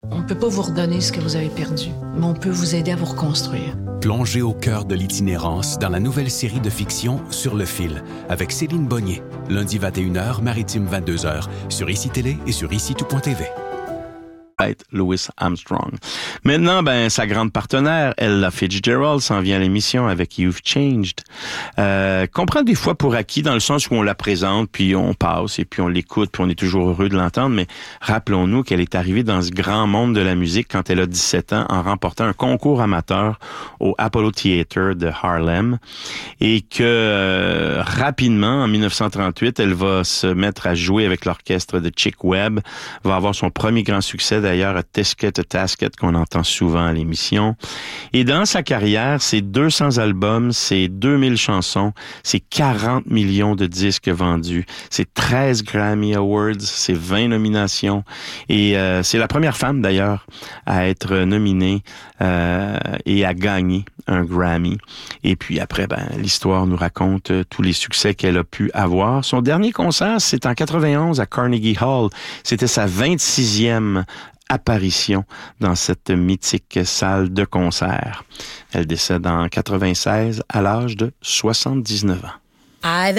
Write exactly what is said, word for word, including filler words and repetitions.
On ne peut pas vous redonner ce que vous avez perdu, mais on peut vous aider à vous reconstruire. Plongez au cœur de l'itinérance dans la nouvelle série de fiction Sur le fil avec Céline Bonnier. Lundi vingt et une heures, Maritime vingt-deux heures, sur I C I Télé et sur ici tout point t v. Louis Armstrong. Maintenant, ben, sa grande partenaire, Ella Fitzgerald, s'en vient à l'émission avec You've Changed. Euh, qu'on prend des fois pour acquis dans le sens où on la présente, puis on passe, et puis on l'écoute, puis on est toujours heureux de l'entendre, mais rappelons-nous qu'elle est arrivée dans ce grand monde de la musique quand elle a dix-sept ans en remportant un concours amateur au Apollo Theater de Harlem, et que euh, rapidement, en dix-neuf cent trente-huit, elle va se mettre à jouer avec l'orchestre de Chick Webb, va avoir son premier grand succès d'ailleurs à Tisket a Tasket qu'on entend souvent à l'émission. Et dans sa carrière, c'est deux cents albums, c'est deux mille chansons, c'est quarante millions de disques vendus, c'est treize Grammy Awards, c'est vingt nominations. Et euh, c'est la première femme d'ailleurs à être nominée euh, et à gagner un Grammy. Et puis après, ben l'histoire nous raconte euh, tous les succès qu'elle a pu avoir. Son dernier concert, c'est en quatre-vingt-onze à Carnegie Hall. C'était sa vingt-sixième apparition dans cette mythique salle de concert. Elle décède en quatre-vingt-seize à l'âge de soixante-dix-neuf ans. I